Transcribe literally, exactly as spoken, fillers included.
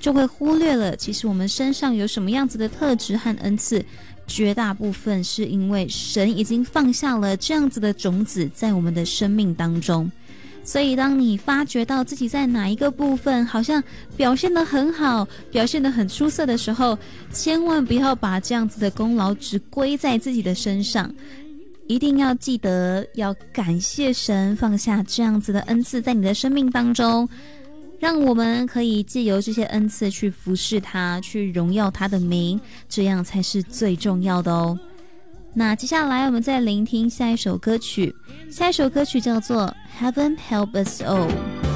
就会忽略了其实我们身上有什么样子的特质和恩赐，绝大部分是因为神已经放下了这样子的种子在我们的生命当中。所以当你发觉到自己在哪一个部分好像表现得很好，表现得很出色的时候，千万不要把这样子的功劳只归在自己的身上，一定要记得要感谢神放下这样子的恩赐在你的生命当中，让我们可以借由这些恩赐去服侍他，去荣耀他的名，这样才是最重要的哦。那接下来我们再聆听下一首歌曲，下一首歌曲叫做 Heaven Help Us All。